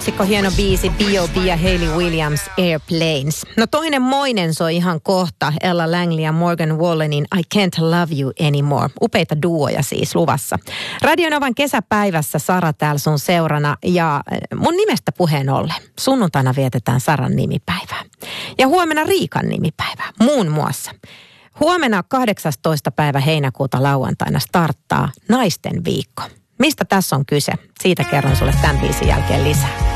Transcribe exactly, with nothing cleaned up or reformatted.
otsikko, hieno biisi, B O B ja Hayley Williams, Airplanes. No toinen moinen soi ihan kohta, Ella Langley ja Morgan Wallenin I Can't Love You Anymore. Upeita duoja siis luvassa. Radionovan kesäpäivässä Sara täällä sun seurana ja mun nimestä puheen ollen. Sunnuntaina vietetään Saran nimipäivää. Ja huomenna Riikan nimipäivää, muun muassa. Huomenna kahdeksastoista päivä heinäkuuta lauantaina starttaa Naisten viikko. Mistä tässä on kyse? Siitä kerron sulle tämän biisin jälkeen lisää.